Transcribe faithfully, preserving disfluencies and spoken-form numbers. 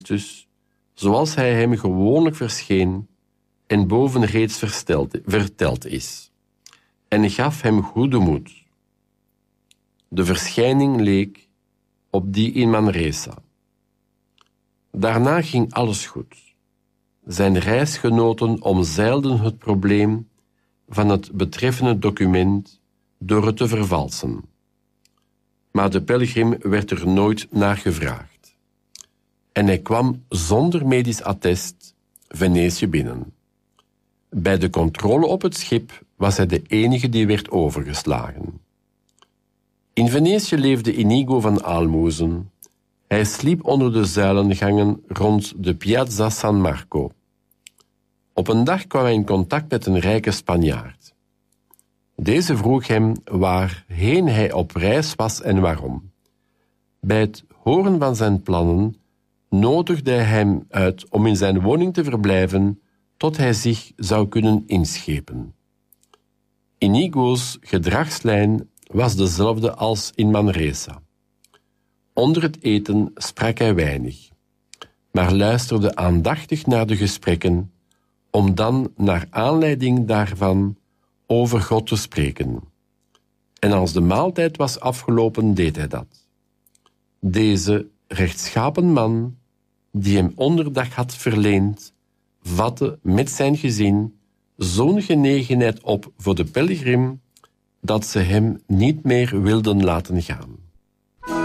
Christus, zoals hij hem gewoonlijk verscheen en boven reeds verteld, verteld is, en gaf hem goede moed. De verschijning leek op die in Manresa. Daarna ging alles goed. Zijn reisgenoten omzeilden het probleem van het betreffende document door het te vervalsen. Maar de pelgrim werd er nooit naar gevraagd. En hij kwam zonder medisch attest Venetië binnen. Bij de controle op het schip was hij de enige die werd overgeslagen. In Venetië leefde Inigo van aalmoezen. Hij sliep onder de zuilengangen rond de Piazza San Marco. Op een dag kwam hij in contact met een rijke Spanjaard. Deze vroeg hem waarheen hij op reis was en waarom. Bij het horen van zijn plannen nodigde hij hem uit om in zijn woning te verblijven tot hij zich zou kunnen inschepen. Inigo's gedragslijn was dezelfde als in Manresa. Onder het eten sprak hij weinig, maar luisterde aandachtig naar de gesprekken om dan naar aanleiding daarvan over God te spreken. En als de maaltijd was afgelopen, deed hij dat. Deze rechtschapen man, die hem onderdak had verleend, vatte met zijn gezin zo'n genegenheid op voor de pelgrim, dat ze hem niet meer wilden laten gaan.